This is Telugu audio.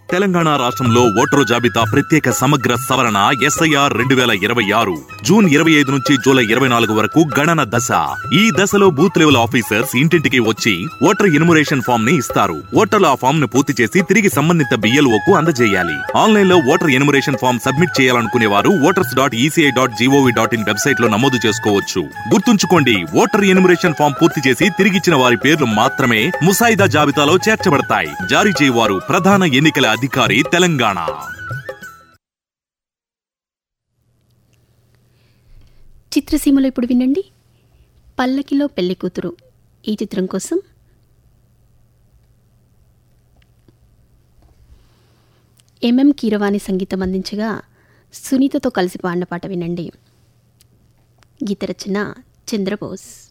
తెలంగాణ రాష్ట్రంలో ఓటరు జాబితా ప్రత్యేక సమగ్ర సవరణ SIR 2026 జూన్ 25 నుంచి జూలై 24 వరకు గణన దశ. ఈ దశలో బూత్ లెవెల్ ఆఫీసర్స్ ఇంటింటికి వచ్చి ఓటర్ ఎన్యుమరేషన్ ఫామ్ ని ఇస్తారు. ఓటర్లు ఆ ఫామ్ ను పూర్తి చేసి తిరిగి సంబంధిత BLOకు అందజేయాలి. ఆన్లైన్ లో ఓటర్ ఎన్యుమరేషన్ ఫామ్ సబ్మిట్ చేయాలనుకునే వారు voters.eci.gov.in వెబ్సైట్ లో నమోదు చేసుకోవచ్చు. గుర్తుంచుకోండి, ఓటర్ ఎన్యుమరేషన్ ఫామ్ పూర్తి చేసి తిరిగిచ్చిన వారి పేర్లు మాత్రమే ముసాయిదా జాబితాలో చేర్చబడతాయి. జారీ చేయవారు ప్రధాన ఎన్నికల అధికారి, తెలంగాణ. చిత్రసీమలో ఇప్పుడు వినండి, పల్లకిలో పెళ్లి కూతురు. ఈ చిత్రం కోసం MM కీరవాణి సంగీతం అందించగా సునీతతో కలిసి పాడిన పాట వినండి. గీత రచన చంద్రబోస్.